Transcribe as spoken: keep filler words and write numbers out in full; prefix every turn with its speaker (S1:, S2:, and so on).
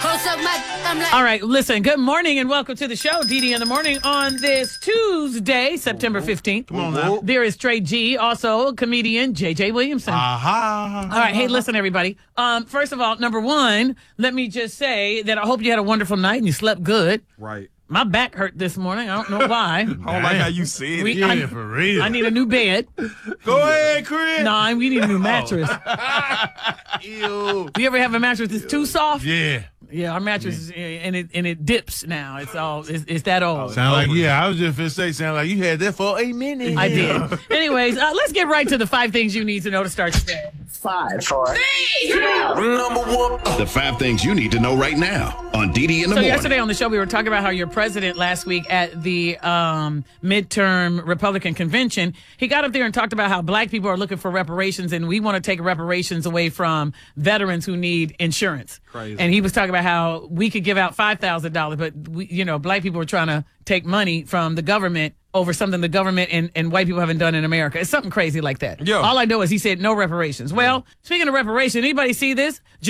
S1: All right, listen, good morning and welcome to the show, D D in the Morning, on this Tuesday, September fifteenth.
S2: Come on now.
S1: There is Trey G, also comedian J J Williamson.
S2: Aha.
S1: All right, hey, listen, everybody. Um, first of all, number one, let me just say that I hope you had a wonderful night and you slept good.
S2: Right.
S1: My back hurt this morning. I don't know why.
S2: I don't like how you said
S1: We-
S2: it.
S3: Yeah,
S1: I-
S3: for real.
S1: I need a new bed.
S2: Go ahead, Chris.
S1: No, we need a new mattress.
S2: Ew.
S1: Do you ever have a mattress that's too soft?
S3: yeah.
S1: Yeah, our mattress is, and it and it dips now. It's all it's, it's that old.
S3: Sound like, yeah, I was just finna say, sound like you had that for a minute.
S1: I did. Anyways, uh, let's get right to the five things you need to know to start today.
S4: Five, four,
S5: The five things you need to know right now on D D in the
S1: So
S5: morning.
S1: yesterday on the show, we were talking about how your president last week at the um, midterm Republican convention, he got up there and talked about how black people are looking for reparations, and we want to take reparations away from veterans who need insurance.
S2: Crazy.
S1: And he was talking about how we could give out five thousand dollars, but we, you know, black people are trying to take money from the government over something the government and, and white people haven't done in America. It's something crazy like that.
S2: Yeah.
S1: All I know is he said no reparations. Well, speaking of reparation, anybody see this?